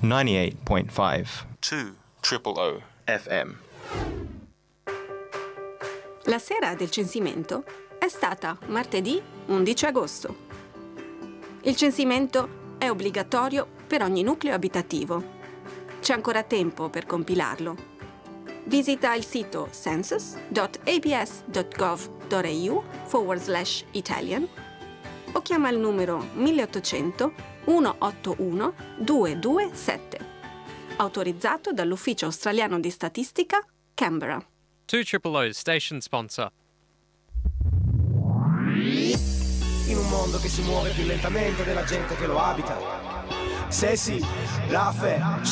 98.5 200 FM. La sera del censimento è stata martedì 11 agosto. Il censimento è obbligatorio per ogni nucleo abitativo. C'è ancora tempo per compilarlo. Visita il sito census.abs.gov.au/Italian o chiama il numero 1800 181 227, autorizzato dall'Ufficio Australiano di Statistica, Canberra. 200 station sponsor. In un mondo che si muove più lentamente della gente che lo abita. Se sì, la fè